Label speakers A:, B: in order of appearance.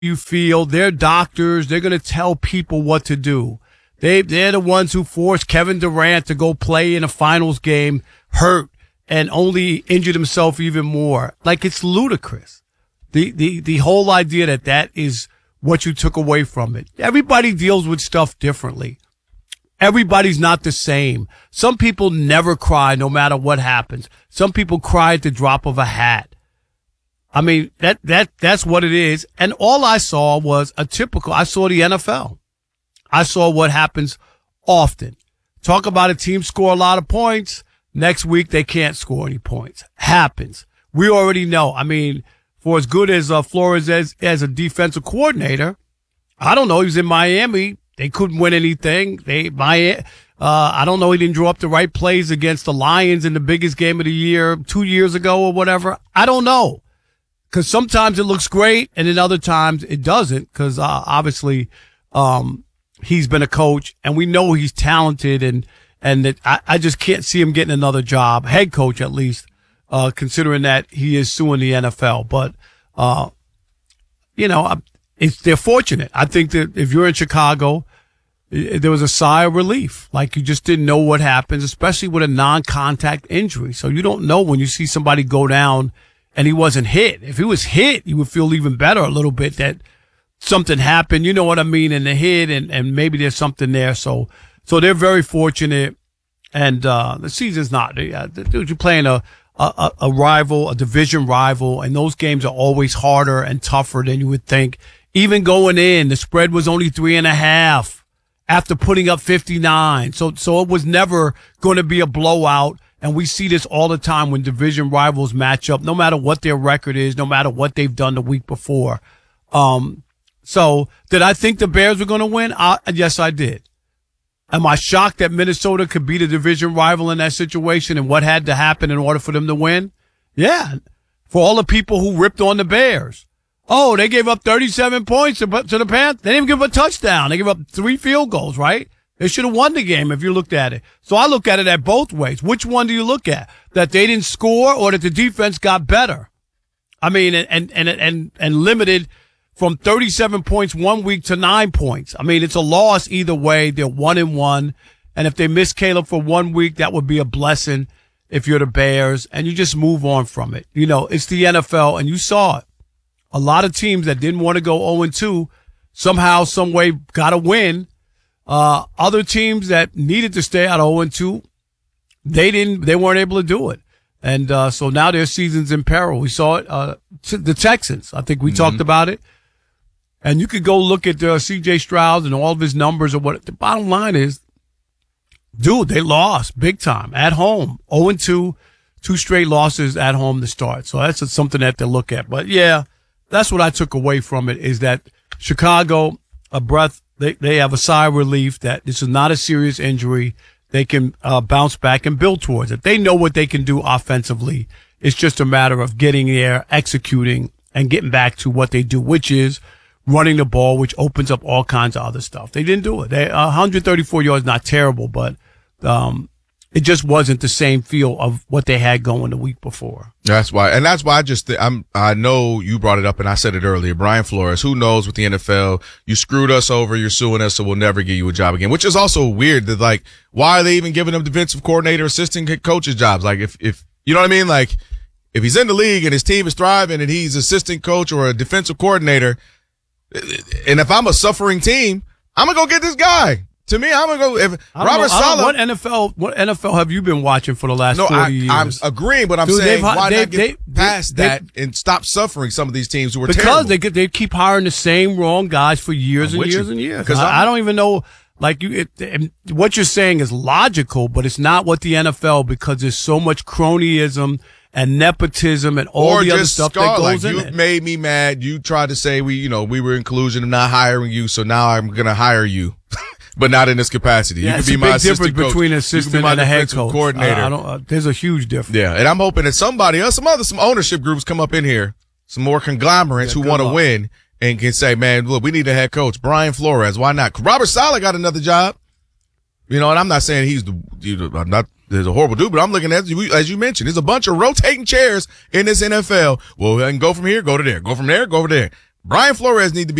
A: you feel. They're doctors. They're going to tell people what to do. They're the ones who forced Kevin Durant to go play in a finals game hurt and only injured himself even more. Like, it's ludicrous. The whole idea that is what you took away from it. Everybody deals with stuff differently. Everybody's not the same. Some people never cry no matter what happens. Some people cry at the drop of a hat. I mean, that's what it is. And all I saw was I saw the NFL. I saw what happens often. Talk about a team score a lot of points. Next week, they can't score any points. Happens. We already know. I mean, for as good as Flores as a defensive coordinator, I don't know. He was in Miami. They couldn't win anything. I don't know. He didn't draw up the right plays against the Lions in the biggest game of the year 2 years ago or whatever. I don't know. Because sometimes it looks great, and then other times it doesn't. Because obviously, he's been a coach, and we know he's talented, and that I just can't see him getting another job, head coach at least, considering that he is suing the NFL. But they're fortunate. I think that if you're in Chicago, there was a sigh of relief. Like, you just didn't know what happens, especially with a non-contact injury. So you don't know when you see somebody go down and he wasn't hit. If he was hit, you would feel even better a little bit that something happened, you know what I mean, in the hit, and maybe there's something there. So they're very fortunate. And the season's not. Dude, you're playing a rival, a division rival, and those games are always harder and tougher than you would think. Even going in, the spread was only 3.5 after putting up 59. So it was never going to be a blowout. And we see this all the time when division rivals match up, no matter what their record is, no matter what they've done the week before. So did I think the Bears were going to win? Yes, I did. Am I shocked that Minnesota could beat a division rival in that situation and what had to happen in order for them to win? Yeah. For all the people who ripped on the Bears. Oh, they gave up 37 points to the Panthers. They didn't even give up a touchdown. They gave up 3 field goals, right? They should have won the game if you looked at it. So I look at it at both ways. Which one do you look at? That they didn't score or that the defense got better? I mean, and limited from 37 points 1 week to 9 points. I mean, it's a loss either way. They're 1-1. And if they miss Caleb for 1 week, that would be a blessing if you're the Bears, and you just move on from it. You know, it's the NFL, and you saw it. A lot of teams that didn't want to go 0-2 somehow, some way got a win. Other teams that needed to stay out 0-2, they weren't able to do it. And so now their season's in peril. We saw it, the Texans. I think we talked about it. And you could go look at C.J. Stroud and all of his numbers or what. The bottom line is, dude, they lost big time at home. 0-2, 2 straight losses at home to start. So that's something that to look at. But yeah, that's what I took away from it, is that Chicago, they have a sigh of relief that this is not a serious injury. They can bounce back and build towards it. They know what they can do offensively. It's just a matter of getting there, executing, and getting back to what they do, which is running the ball, which opens up all kinds of other stuff. They didn't do it. 134 yards, not terrible, but it just wasn't the same feel of what they had going the week before.
B: That's why I know you brought it up, and I said it earlier. Brian Flores, who knows with the NFL? You screwed us over. You're suing us, so we'll never give you a job again. Which is also weird. That, like, why are they even giving him defensive coordinator, assistant coaches jobs? Like, if you know what I mean? Like, if he's in the league and his team is thriving and he's assistant coach or a defensive coordinator, and if I'm a suffering team, I'm gonna go get this guy. To me, I'm gonna go. If Robert Saleh,
A: what NFL have you been watching for the last 40 years?
B: I'm agreeing, but I'm saying why not get past that and stop suffering some of these teams who are terrible?
A: Because they keep hiring the same wrong guys for years and years and years. Because I don't even know. Like, what you're saying is logical, but it's not what the NFL, because there's so much cronyism and nepotism and all the other stuff that goes in it.
B: You made me mad. You tried to say we were inclusion and not hiring you, so now I'm going to hire you, but not in this capacity.
A: Yeah,
B: you can be my assistant coach.
A: Between assistant and a head coach.
B: Coordinator.
A: There's a huge difference.
B: Yeah, and I'm hoping that somebody else, some ownership groups come up in here, some more conglomerates who want to win and can say, man, look, we need a head coach. Brian Flores, why not? Robert Saleh got another job. And I'm not saying he's there's a horrible dude, but I'm looking at, as you mentioned, there's a bunch of rotating chairs in this NFL. Well, I can go from here, go to there, go from there, go over there. Brian Flores need to be